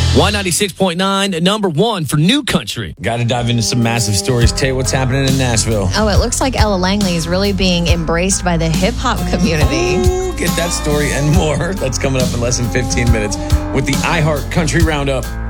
Y96.9, number one for new country. Got to dive into some massive stories. Tay, what's happening in Nashville? Oh, it looks like Ella Langley is really being embraced by the hip-hop community. Ooh, get that story and more. That's coming up in less than 15 minutes with the iHeart Country Roundup.